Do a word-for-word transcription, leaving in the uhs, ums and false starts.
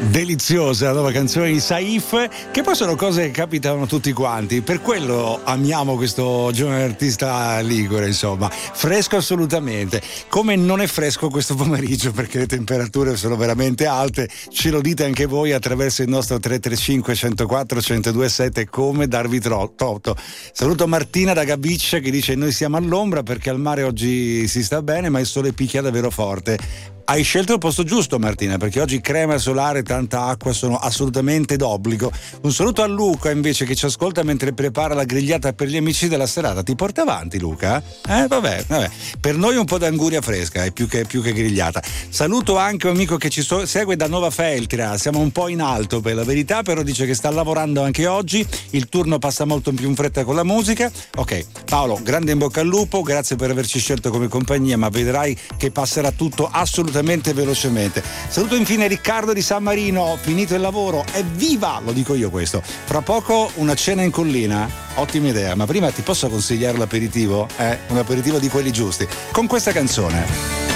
Deliziosa la nuova canzone di Saif, che poi sono cose che capitano a tutti quanti, per quello amiamo questo giovane artista ligure, insomma, fresco assolutamente, come non è fresco questo pomeriggio perché le temperature sono veramente alte. Ce lo dite anche voi attraverso il nostro tre tre cinque uno zero quattro uno zero due sette, come darvi torto. Saluto Martina da Gabiccia che dice: noi siamo all'ombra perché al mare oggi si sta bene ma il sole picchia davvero forte. Hai scelto il posto giusto, Martina, perché oggi crema solare e tanta acqua sono assolutamente d'obbligo. Un saluto a Luca invece che ci ascolta mentre prepara la grigliata per gli amici della serata. Ti porta avanti, Luca? Eh vabbè, vabbè. Per noi un po' d'anguria fresca, è più che, più che grigliata. Saluto anche un amico che ci so- segue da Nova Feltria. Siamo un po' in alto per la verità, però dice che sta lavorando anche oggi. Il turno passa molto più in fretta con la musica. Ok, Paolo, grande in bocca al lupo, grazie per averci scelto come compagnia, ma vedrai che passerà tutto assolutamente velocemente. Saluto infine Riccardo di San Marino, finito il lavoro, evviva, lo dico io questo. Fra poco una cena in collina, ottima idea, ma prima ti posso consigliare l'aperitivo? Eh, un aperitivo di quelli giusti, con questa canzone.